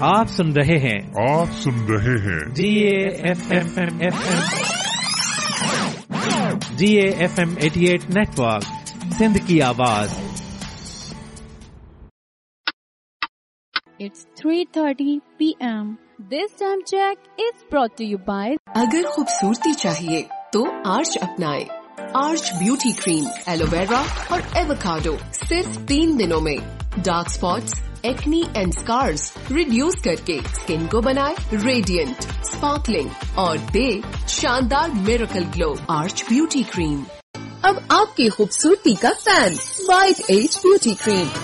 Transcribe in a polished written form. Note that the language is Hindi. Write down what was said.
आप सुन रहे हैं GAFM 88 नेटवर्क, सिंध की आवाज। It's 3:30 p.m. This time check is brought to you by अगर खूबसूरती चाहिए तो आर्च अपनाएं। आर्च ब्यूटी क्रीम, एलोवेरा और एवोकाडो सिर्फ 3 दिनों में dark spots, acne and scars reduce करके स्किन को बनाए रेडिएंट, स्पार्कलिंग और दे शानदार miracle glow. Arch beauty cream अब आपकी खूबसूरती का fan, white as beauty cream.